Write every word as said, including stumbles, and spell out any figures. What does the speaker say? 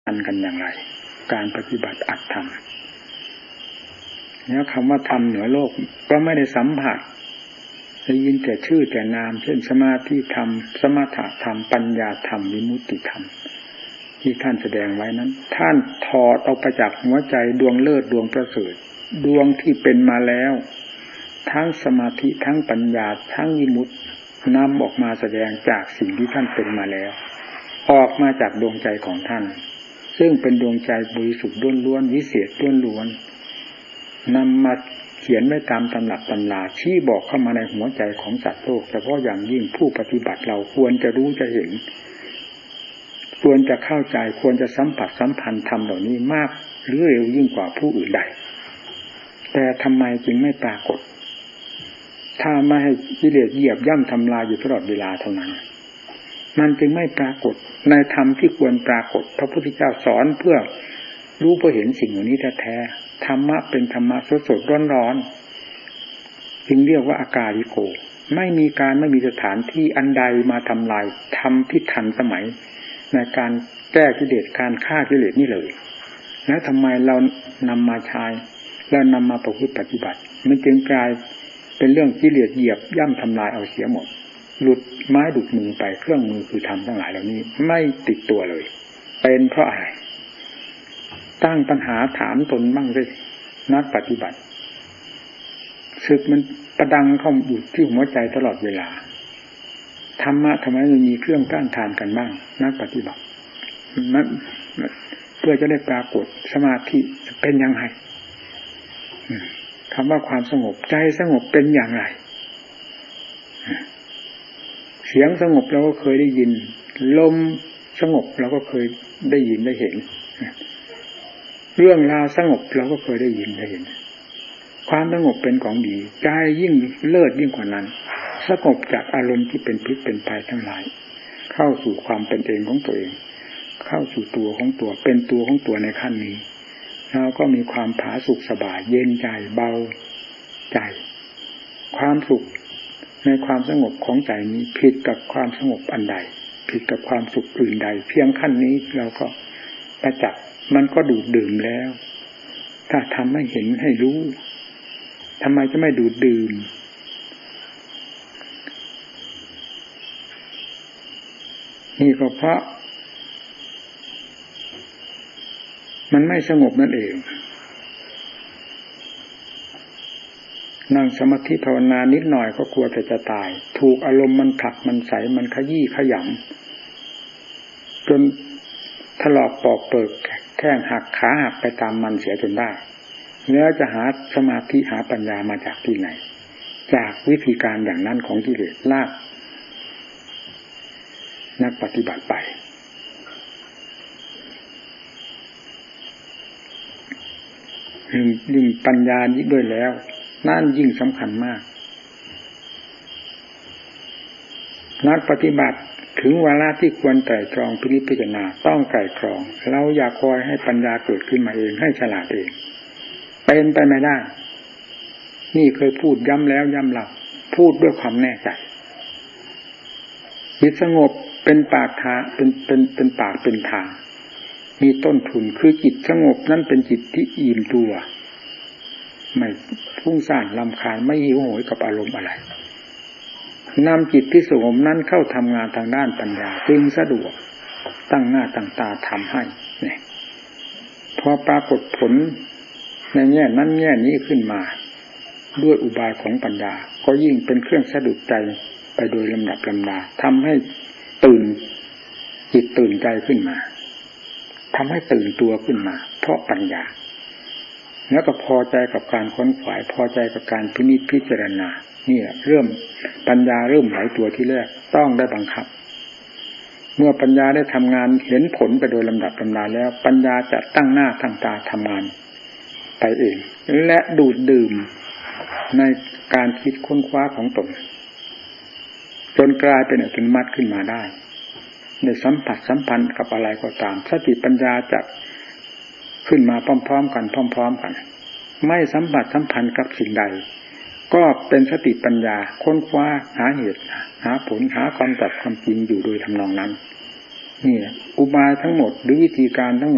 อันกันอย่างไรการปฏิบัติอัตธรรมแล้วคำว่าธรรมเหนือโลกก็ไม่ได้สัมผัสได้ยินแต่ชื่อแต่นามเช่นสมาธิธรรมสมถะธรรมปัญญาธรรมวิมุตติธรรมที่ท่านแสดงไว้นั้นท่านถอดเอาไปจากหัวใจดวงเลิศดวงประเสริฐดวงที่เป็นมาแล้วทั้งสมาธิทั้งปัญญาทั้งวิมุตตินำออกมาแสดงจากสิ่งที่ท่านเป็นมาแล้วออกมาจากดวงใจของท่านซึ่งเป็นดวงใจบริสุทธิ์ล้วนๆวิเศษล้วนๆนำมาเขียนไว้ตามตำรับตำราชี้บอกเข้ามาในหัวใจของสัตว์โลกเฉพาะอย่างยิ่งผู้ปฏิบัติเราควรจะรู้จะเห็นควรจะเข้าใจควรจะสัมผัสสัมพันธ์ธรรมเหล่านี้มากหรือเร็วยิ่งกว่าผู้อื่นใดแต่ทำไมจึงไม่ปรากฏถ้าไม่ให้กิเลสเหยียบย่ำทำลายอยู่ตลอดเวลาเท่านั้นมันจึงไม่ปรากฏในธรรมที่ควรปรากฏพระพุทธเจ้าสอนเพื่อรู้เพื่อเห็นสิ่งเหล่านี้แท้ๆธรรมะเป็นธรรมะสดๆร้อนๆจึงเรียกว่าอากาลิโกไม่มีการไม่มีสถานที่อันใดมาทำลายธรรมที่ทันสมัยในการแก้กิเลสการฆ่ากิเลสนี่เลยแล้วทำไมเรานำมาใช้แล้วนำมาประพฤติปฏิบัติมันจึงกลายเป็นเรื่องกิเลสเหยียบย่ำทำลายเอาเสียหมดหลุดไม้ดุดมือไปเครื่องมือคือธรรมทั้งหลายเหล่านี้ไม่ติดตัวเลยเป็นเพราะอะไรตั้งปัญหาถามตนบ้างสินักปฏิบัติศึกมันประดังเข้าอยู่ที่หัวใจตลอดเวลาธรรมะทำไมไม่มีเครื่องต้านทานกันบ้างนักปฏิบัตินั้นเพื่อจะได้ปรากฏสมาธิเป็นยังไงคำว่าความสงบใจสงบเป็นอย่างไรเสียงสงบเราก็เคยได้ยินลมสงบเราก็เคยได้ยินได้เห็นเรื่องราวสงบเราก็เคยได้ยินได้เห็นความสงบเป็นของดีใจยิ่งเลิศยิ่งกว่านั้นสงบจากอารมณ์ที่เป็นพิษเป็นภัยทั้งหลายเข้าสู่ความเป็นเองของตัวเองเข้าสู่ตัวของตัวเป็นตัวของตัวในขั้นนี้เราก็มีความผาสุกสบายเย็นใจเบาใจความสุขในความสงบของใจนี้ผิดกับความสงบอันใดผิดกับความสุขอื่นใดเพียงขั้นนี้เราก็ประจักษ์มันก็ดูดดื่มแล้วถ้าทำให้เห็นให้รู้ทำไมจะไม่ดูดดื่มนี่ก็เพราะมันไม่สงบนั่นเองนั่งสมาธิภาวนานิดหน่อยก็กลัวแต่จะตายถูกอารมณ์มันผลักมันใสมันขยี้ขยำจนถลอกปอกเปิกแข้งหักขาหักไปตามมันเสียจนได้แล้วจะหาสมาธิหาปัญญามาจากที่ไหนจากวิธีการอย่างนั้นของกิเลสลากนักปฏิบัติไปยิ่งปัญญายิ่งด้วยแล้วนั่นยิ่งสำคัญมากนักปฏิบัติถึงเวลาที่ควรไตร่ตรองพินิจพิจารณาต้องไตร่ตรองเราอย่าคอยให้ปัญญาเกิดขึ้นมาเองให้ฉลาดเองเป็นไปไม่ได้นี่เคยพูดย้ำแล้วย้ำเล่าพูดด้วยความแน่ใจจิตสงบเป็นปากทางเป็นเป็นเป็นปากเป็นทางมีต้นทุนคือจิตสงบนั้นเป็นจิตที่อิ่มตัวไม่ฟุ้งซ่านรำคาญไม่หิวโหยกับอารมณ์อะไรนำจิตที่สงบนั้นเข้าทำงานทางด้านปัญญาจึงสะดวกตั้งหน้าตั้งตาทำให้เนี่ยพอปรากฏผลในแง่นั้นแง่นี้ขึ้นมาด้วยอุบายของปัญญาก็ยิ่งเป็นเครื่องสะดุดใจไปโดยลำดับลำดาทำให้ตื่นจิตตื่นใจขึ้นมาทำให้ตื่นตัวขึ้นมาเพราะปัญญาแล้วก็พอใจกับการค้นขวายพอใจกับการพินิจพิจารณานี่เริ่มปัญญาเริ่มไหลตัวที่แรกต้องได้บังคับเมื่อปัญญาได้ทำงานเห็นผลไปโดยลำดับลำดาแล้วปัญญาจะตั้งหน้าตั้งตาทำงานไปเองและดูดดื่มในการคิดค้นคว้าของตนจนกลายเป็นอัตโนมัติขึ้นมาได้ในสัมผัสสัมพันธ์กับอะไรก็ตามสติปัญญาจะขึ้นมาพร้อมๆกันพร้อมๆกันไม่สัมผัสสัมพันธ์กับสิ่งใดก็เป็นสติปัญญาค้นคว้าหาเหตุหาผลหาความตัดความจริงอยู่โดยทำนองนั้นนี่อุบายทั้งหมดหรือวิธีการทั้งหมด